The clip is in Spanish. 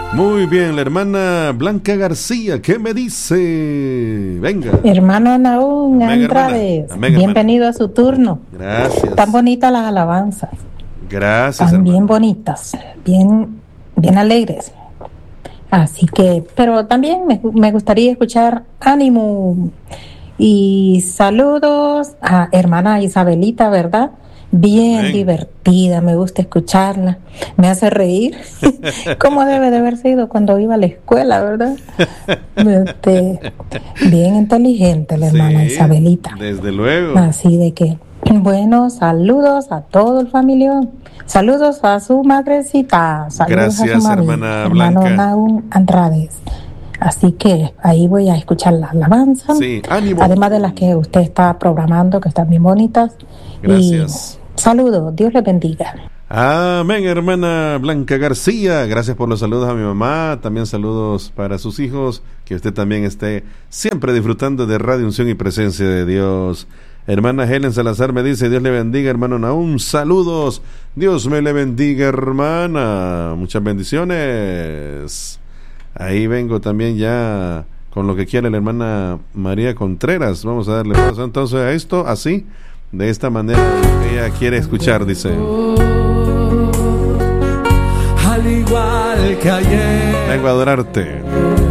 Muy bien, la hermana Blanca García, ¿qué me dice? Venga. Hermano Naún Andrade, bienvenido a su turno. Gracias. Tan bonitas las alabanzas. Gracias, Tan hermano. bien bonitas, bien alegres. Así que, pero también me gustaría escuchar ánimo y saludos a hermana Isabelita, ¿verdad? Bien Amén. Divertida, me gusta escucharla, me hace reír, como debe de haber sido cuando iba a la escuela, ¿verdad? Bien inteligente la hermana Isabelita. Desde luego. Así de que, bueno, saludos a todo el familión, saludos a su madrecita, saludos Gracias, a su mami, hermana hermano Blanca. Naum Andrade. Así que ahí voy a escuchar la alabanza, Sí, ánimo. además de las que usted está programando, que están bien bonitas. Gracias. Y saludos, Dios les bendiga. Amén, hermana Blanca García. Gracias por los saludos a mi mamá. También saludos para sus hijos. Que usted también esté siempre disfrutando de Radio Unción y Presencia de Dios. Hermana Helen Salazar me dice: Dios le bendiga, hermano Naum. Saludos. Dios me le bendiga, hermana. Muchas bendiciones. Ahí vengo también ya con lo que quiere la hermana María Contreras. Vamos a darle paso entonces a esto, así, de esta manera que ella quiere escuchar, dice. Al igual que ayer, Vengo a adorarte.